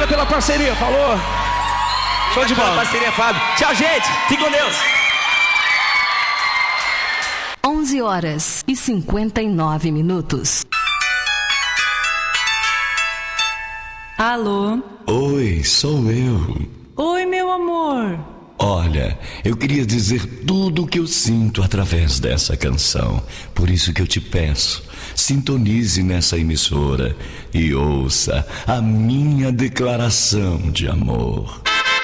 Obrigado pela parceria, falou. Show de bola. Parceria, Fábio. Tchau, gente. Fique com Deus. 11h59. Alô? Oi, sou eu. Oi, meu amor. Olha, eu queria dizer tudo o que eu sinto através dessa canção. Por isso que eu te peço, sintonize nessa emissora e ouça a minha declaração de amor.